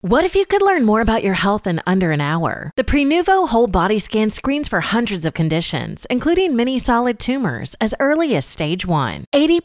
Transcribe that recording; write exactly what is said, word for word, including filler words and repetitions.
What if you could learn more about your health in under an hour? The Prenuvo Whole Body Scan screens for hundreds of conditions, including many solid tumors, as early as stage one. eighty